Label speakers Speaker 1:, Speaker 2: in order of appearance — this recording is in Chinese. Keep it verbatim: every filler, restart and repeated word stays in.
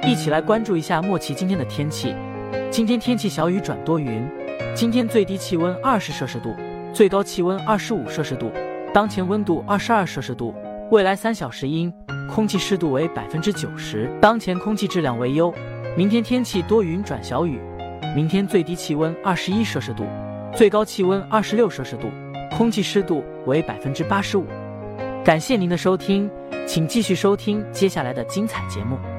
Speaker 1: 一起来关注一下莫奇今天的天气。今天天气小雨转多云，今天最低气温二十摄氏度，最高气温二十五摄氏度，当前温度二十二摄氏度。未来三小时阴，空气湿度为百分之九十，当前空气质量为优。明天天气多云转小雨，明天最低气温二十一摄氏度，最高气温二十六摄氏度，空气湿度为百分之八十五。感谢您的收听，请继续收听接下来的精彩节目。